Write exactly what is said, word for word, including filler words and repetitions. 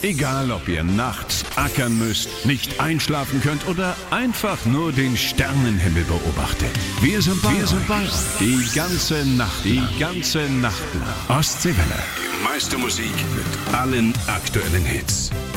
Egal, ob ihr nachts ackern müsst, nicht einschlafen könnt oder einfach nur den Sternenhimmel beobachtet. Wir sind bei, Wir sind bei Die ganze Nacht Die ganze Nacht lang. Ostseewelle. Die meiste Musik mit allen aktuellen Hits.